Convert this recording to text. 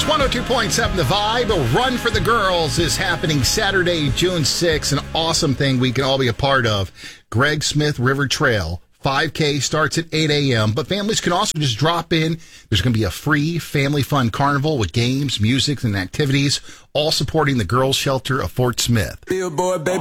102.7 The Vibe. A Run for the Girls is happening Saturday, June 6th. An awesome thing we can all be a part of. Greg Smith River Trail. 5K starts at 8 a.m., but families can also just drop in. There's going to be a free family fun carnival with games, music, and activities, all supporting the Girls Shelter of Fort Smith. Billboard, baby.